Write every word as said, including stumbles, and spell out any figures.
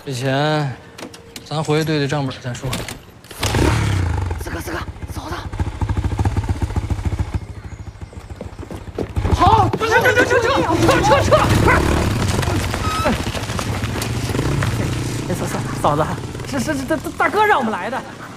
这钱，咱回去对对账本再说。 四哥，四哥，走的。 好，撤撤撤撤撤撤撤撤！ 哎，嫂嫂嫂子，是是是，大大哥让我们来的。